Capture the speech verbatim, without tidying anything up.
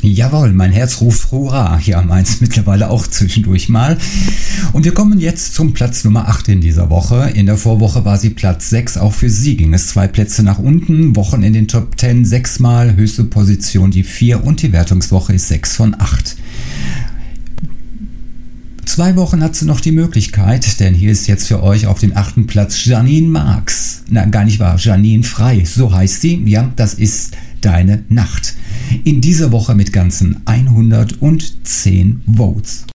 Jawohl, mein Herz ruft Hurra. Ja, meins mittlerweile auch zwischendurch mal. Und wir kommen jetzt zum Platz Nummer acht in dieser Woche. In der Vorwoche war sie Platz sechs. Auch für sie ging es zwei Plätze nach unten. Wochen in den Top zehn sechsmal. Höchste Position die vier und die Wertungswoche ist sechs von acht. Zwei Wochen hat sie noch die Möglichkeit, denn hier ist jetzt für euch auf den achten Platz Janine Marx. Na, gar nicht wahr, Janine Frei, so heißt sie. Ja, das ist Deine Nacht. In dieser Woche mit ganzen hundertzehn Votes.